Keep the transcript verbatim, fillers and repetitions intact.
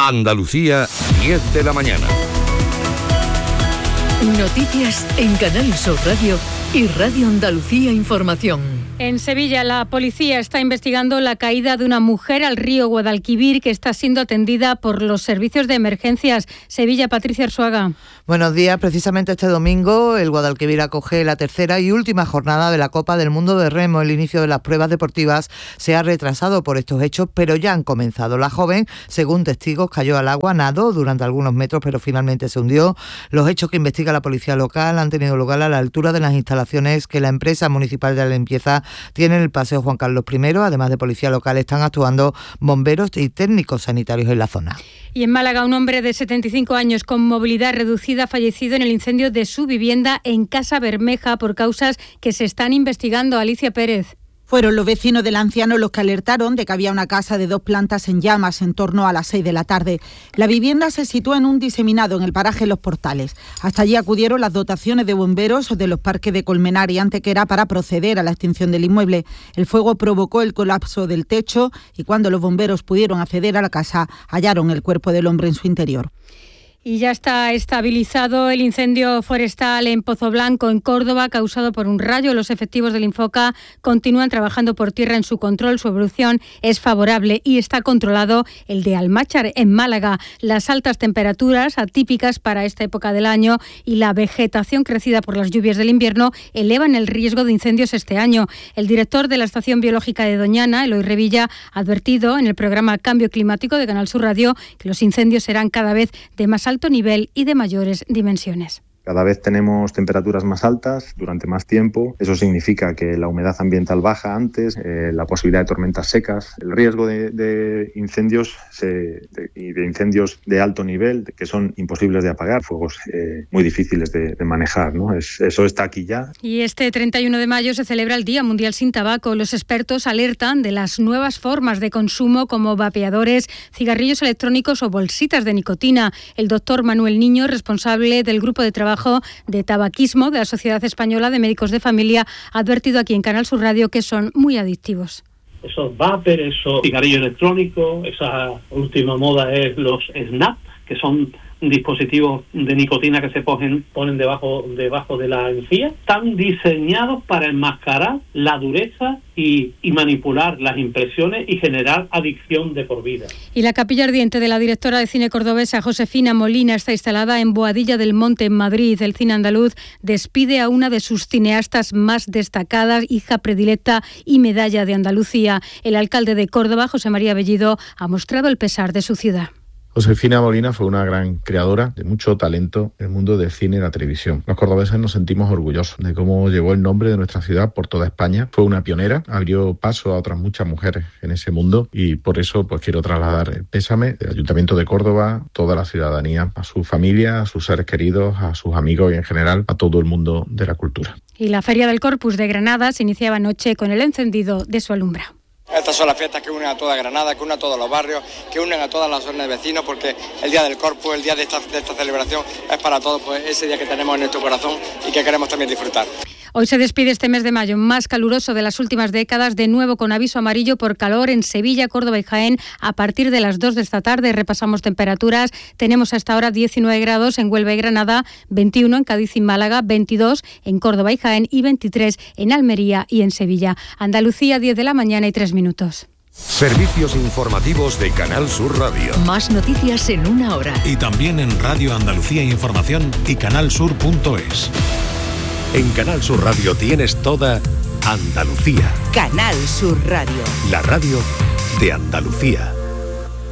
Andalucía, diez de la mañana. Noticias en Canal Sur Radio y Radio Andalucía Información. En Sevilla, la policía está investigando la caída de una mujer al río Guadalquivir que está siendo atendida por los servicios de emergencias. Sevilla, Patricia Arzuaga. Buenos días. Precisamente este domingo el Guadalquivir acoge la tercera y última jornada de la Copa del Mundo de Remo. El inicio de las pruebas deportivas se ha retrasado por estos hechos, pero ya han comenzado. La joven, según testigos, cayó al agua, nadó durante algunos metros, pero finalmente se hundió. Los hechos que investiga la policía local han tenido lugar a la altura de las instalaciones que la empresa municipal de la limpieza tiene en el Paseo Juan Carlos primero. Además de policía local, están actuando bomberos y técnicos sanitarios en la zona. Y en Málaga, un hombre de setenta y cinco años con movilidad reducida ha fallecido en el incendio de su vivienda en Casa Bermeja por causas que se están investigando. Alicia Pérez. Fueron los vecinos del anciano los que alertaron de que había una casa de dos plantas en llamas en torno a las seis de la tarde. La vivienda se sitúa en un diseminado en el paraje Los Portales. Hasta allí acudieron las dotaciones de bomberos de los parques de Colmenar y Antequera para proceder a la extinción del inmueble. El fuego provocó el colapso del techo y cuando los bomberos pudieron acceder a la casa, hallaron el cuerpo del hombre en su interior. Y ya está estabilizado el incendio forestal en Pozo Blanco, en Córdoba, causado por un rayo. Los efectivos del Infoca continúan trabajando por tierra en su control. Su evolución es favorable y está controlado el de Almáchar, en Málaga. Las altas temperaturas, atípicas para esta época del año, y la vegetación crecida por las lluvias del invierno elevan el riesgo de incendios este año. El director de la Estación Biológica de Doñana, Eloy Revilla, ha advertido en el programa Cambio Climático de Canal Sur Radio que los incendios serán cada vez de más alto nivel y de mayores dimensiones. Cada vez tenemos temperaturas más altas durante más tiempo. Eso significa que la humedad ambiental baja antes, eh, la posibilidad de tormentas secas, el riesgo de, de incendios se, de, y de incendios de alto nivel que son imposibles de apagar, fuegos eh, muy difíciles de, de manejar, ¿no? Es, eso está aquí ya. Y este treinta y uno de mayo se celebra el Día Mundial sin Tabaco. Los expertos alertan de las nuevas formas de consumo como vapeadores, cigarrillos electrónicos o bolsitas de nicotina. El doctor Manuel Niño, responsable del grupo de trabajo de tabaquismo de la Sociedad Española de Médicos de Familia, ha advertido aquí en Canal Sur Radio que son muy adictivos. Esos vapers, esos cigarrillos electrónicos, esa última moda es los snap, que son dispositivos de nicotina que se ponen, ponen debajo, debajo de la encía. Están diseñados para enmascarar la dureza y, y manipular las impresiones y generar adicción de por vida. Y la capilla ardiente de la directora de cine cordobesa Josefina Molina está instalada en Boadilla del Monte, en Madrid. El cine andaluz despide a una de sus cineastas más destacadas, hija predilecta y medalla de Andalucía. El alcalde de Córdoba, José María Bellido, ha mostrado el pesar de su ciudad. Josefina Molina fue una gran creadora de mucho talento en el mundo del cine y la televisión. Los cordobeses nos sentimos orgullosos de cómo llevó el nombre de nuestra ciudad por toda España. Fue una pionera, abrió paso a otras muchas mujeres en ese mundo y por eso pues quiero trasladar el pésame del Ayuntamiento de Córdoba, toda la ciudadanía, a su familia, a sus seres queridos, a sus amigos y en general a todo el mundo de la cultura. Y la Feria del Corpus de Granada se iniciaba anoche con el encendido de su alumbra. Estas son las fiestas que unen a toda Granada, que unen a todos los barrios, que unen a todas las zonas de vecinos, porque el Día del Corpus, el día de esta, de esta celebración, es para todos, pues ese día que tenemos en nuestro corazón y que queremos también disfrutar. Hoy se despide este mes de mayo más caluroso de las últimas décadas, de nuevo con aviso amarillo por calor en Sevilla, Córdoba y Jaén. A partir de las dos de esta tarde repasamos temperaturas. Tenemos hasta ahora diecinueve grados en Huelva y Granada, veintiuno en Cádiz y Málaga, veintidós en Córdoba y Jaén y veintitrés en Almería y en Sevilla. Andalucía, diez de la mañana y tres minutos. Servicios informativos de Canal Sur Radio. Más noticias en una hora. Y también en Radio Andalucía Información y canalsur punto es. En Canal Sur Radio tienes toda Andalucía. Canal Sur Radio. La radio de Andalucía.